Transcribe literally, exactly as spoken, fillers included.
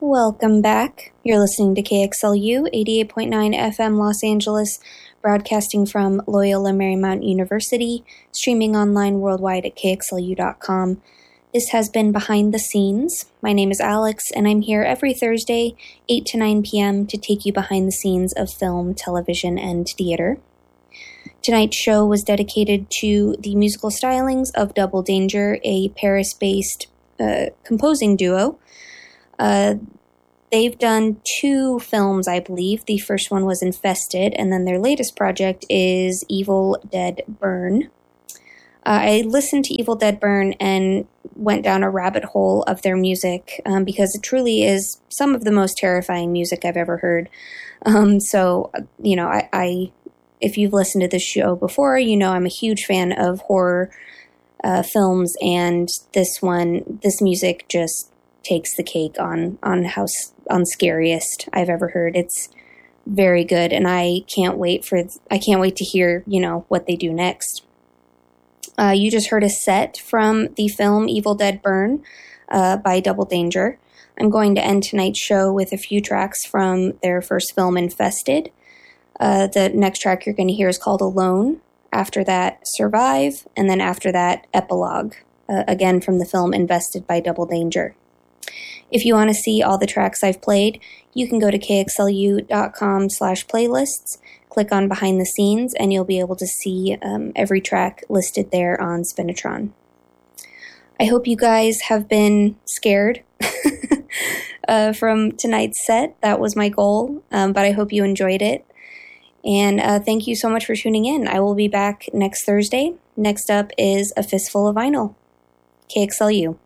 Welcome back. You're listening to K X L U eighty-eight point nine F M Los Angeles, broadcasting from Loyola Marymount University, streaming online worldwide at K X L U dot com. This has been Behind the Scenes. My name is Alex, and I'm here every Thursday, eight to nine p.m., to take you behind the scenes of film, television, and theater. Tonight's show was dedicated to the musical stylings of Double Danger, a Paris-based uh, composing duo. Uh, they've done two films, I believe. The first one was Infested, and then their latest project is Evil Dead Burn. Uh, I listened to Evil Dead Burn and went down a rabbit hole of their music um, because it truly is some of the most terrifying music I've ever heard. Um, so, you know, I, I, if you've listened to this show before, you know I'm a huge fan of horror uh, films, and this one, this music just takes the cake on on how on scariest I've ever heard. It's very good, and I can't wait for I can't wait to hear you know what they do next. Uh, you just heard a set from the film Evil Dead Burn uh, by Double Danger. I'm going to end tonight's show with a few tracks from their first film, Infested. Uh, the next track you're going to hear is called Alone. After that, Survive, and then after that, Epilogue. Uh, again from the film Invested by Double Danger. If you want to see all the tracks I've played, you can go to K X L U dot com slash playlists, click on Behind the Scenes, and you'll be able to see um, every track listed there on Spinitron. I hope you guys have been scared uh, from tonight's set. That was my goal, um, but I hope you enjoyed it. And uh, thank you so much for tuning in. I will be back next Thursday. Next up is A Fistful of Vinyl. K X L U.